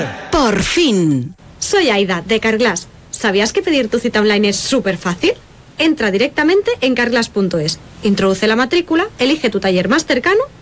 ¡Por fin! Soy Aida, de Carglass. ¿Sabías que pedir tu cita online es súper fácil? Entra directamente en carglass.es, introduce la matrícula, elige tu taller más cercano